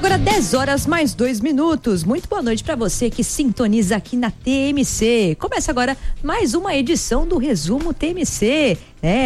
Agora 10h mais 2 minutos. Muito boa noite para você que sintoniza aqui na TMC. Começa agora mais uma edição do Resumo TMC.